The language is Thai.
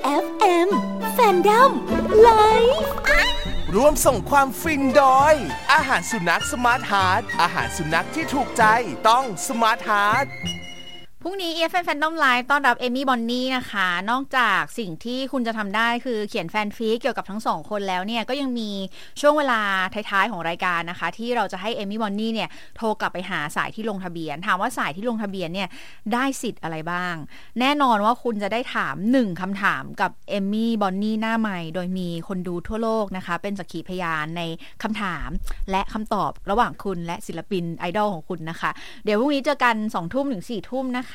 FM Fandom Live ร่วมส่งความฟินโดยอาหารสุนัขสมาร์ทฮาร์ทอาหารสุนัขที่ถูกใจต้องสมาร์ทฮาร์ทพรุ่งนี้ EFM Fandom Live ต้อนรับเอมี่บอนนี่นะคะนอกจากสิ่งที่คุณจะทำได้คือเขียนแฟนฟีดเกี่ยวกับทั้งสองคนแล้วเนี่ยก็ยังมีช่วงเวลาท้ายๆของรายการนะคะที่เราจะให้เอมี่บอนนี่เนี่ยโทรกลับไปหาสายที่ลงทะเบียนถามว่าสายที่ลงทะเบียนเนี่ยได้สิทธิ์อะไรบ้างแน่นอนว่าคุณจะได้ถาม1คำถามกับเอมี่บอนนี่หน้าใหม่โดยมีคนดูทั่วโลกนะคะเป็นสักขีพยานในคำถามและคำตอบระหว่างคุณและศิลปินไอดอลของคุณนะคะเดี๋ยวพรุ่งนี้เจอกัน 20:00 ถึง 22:00 นะคะ